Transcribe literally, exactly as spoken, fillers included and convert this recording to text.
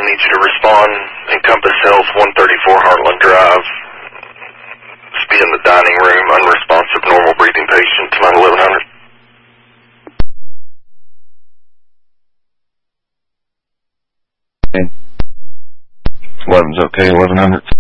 need you to respond. Encompass Health, one thirty-four Heartland Drive. Just be in the dining room, unresponsive, normal breathing patient, line eleven hundred. Okay. eleven's okay, eleven hundred.